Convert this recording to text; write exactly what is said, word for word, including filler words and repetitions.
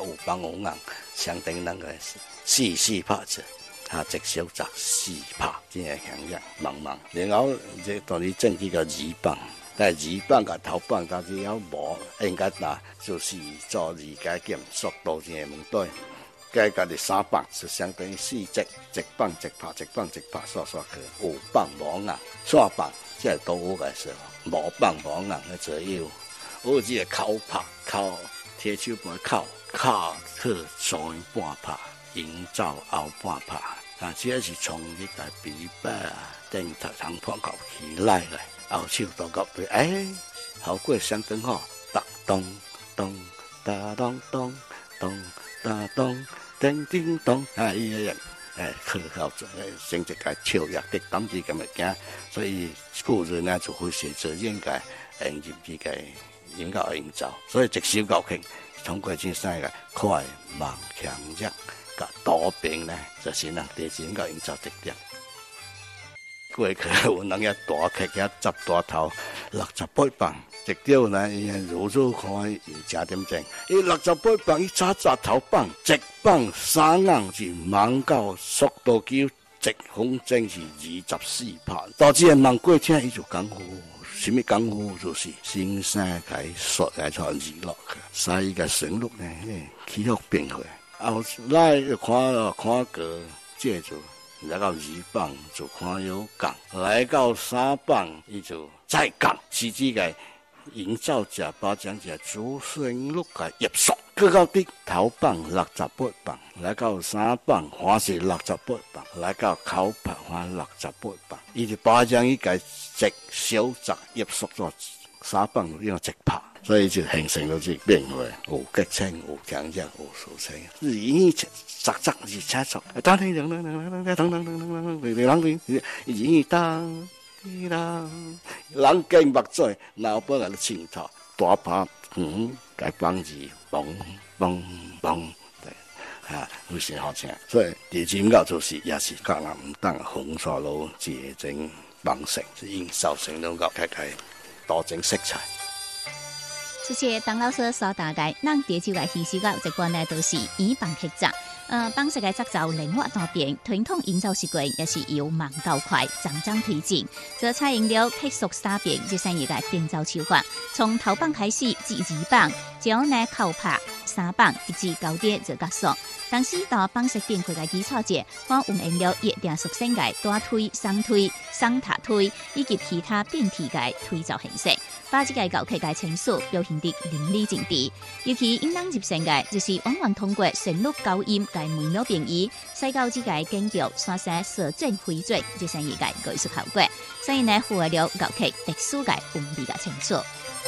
虎帮五硬，相当那个四四拍子。啊，直小十四拍，真系响亮茫茫。然後即當你整幾個二棒，但係二棒甲頭棒，但是要無應該拿就是做二加減速度真係唔對。加家己三棒就相當於四隻，直棒直拍，直棒直拍，刷刷去。五棒無硬，刷棒即係都有嘅時候，無棒無硬嘅左右。我只係靠拍，靠鐵手盤靠，靠去上半拍。營造後半拍，但只是從呢個比賽啊，定頭長碰球起來咧，後手到角對，誒，效果相當好，咚咚咚噠咚咚咚噠咚叮叮咚，啊依個人誒佢後誒成績係超越的等級咁嘅驚，所以個人呢就會選擇應該應入呢個應該營造，所以直小球權通過戰賽嘅快慢強弱。多病呢，就是人地錢個營造直點。過去有人一大劇一十大頭六十八磅，直條呢伊如如看伊正點正，伊六十八磅伊早早頭磅，直磅三硬是猛到速度叫直風正是二十四拍，導致人問過聽伊就講好。什麼功夫就是先生佢說嚟創娛樂嘅，所以個旋律呢起伏變化。後來就看了看個這就來到二棒就看有講，來到三棒伊就再講，自己個營造者把將隻主旋律個入數，佢到啲頭棒六十八棒，來到三棒還是六十八棒，來到口拍還六十八棒，伊就把將伊個直小直入數咗三棒用直拍。所以就形成咗啲變化，有激情，有強弱，有抒情。是演繹實質是寫作，當聽等等等等等等等等等，你諗點？演繹當啲啦，人經目嘴，腦波喺度清楚，大拍嗯，解幫字，嘣嘣嘣，嚇，有時好聽。所以地震樂就是也是格南唔當紅沙路結晶幫成，營造成兩個開開多種色彩。 這些當老師所大概，咱地球嘅戲劇嘅一般呢都是以棒劇集，呃，幫食嘅節奏靈活多變，傳統營造習慣也是由慢到快，漸漸推進。這採用了特殊沙片這生意嘅變奏手法，從頭棒開始至二棒，將呢靠拍三棒一至九點做角數。當時到幫食變化嘅基礎節，我運用了一定屬性嘅大推、雙推、雙塔推以及其他變體嘅推奏形式。把這個教劇嘅情緒表現得淋漓盡致，尤其引人入勝嘅，就是往往通過旋律高音嘅美妙變異，使到這個經調刷新舌轉回轉，這生意嘅藝術效果，所以呢，符合了教劇特殊嘅文美嘅情緒。